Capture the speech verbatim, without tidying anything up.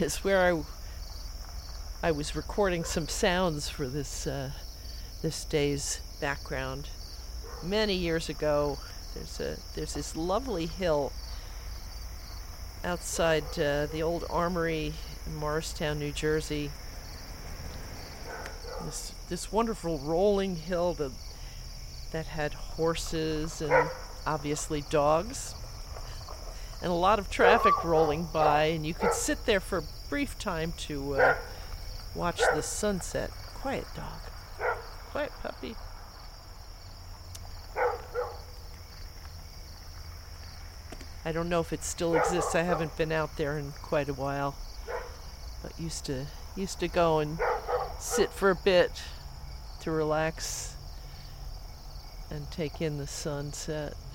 is where I, I was recording some sounds for this uh, this day's background. Many years ago, there's a there's this lovely hill outside uh, the old armory in Morristown, New Jersey. This this wonderful rolling hill that that had horses and obviously dogs, and a lot of traffic rolling by, and you could sit there for a brief time to uh, watch the sunset. Quiet dog. Quiet puppy. I don't know if it still exists. I haven't been out there in quite a while. But used to used to go and sit for a bit to relax and take in the sunset.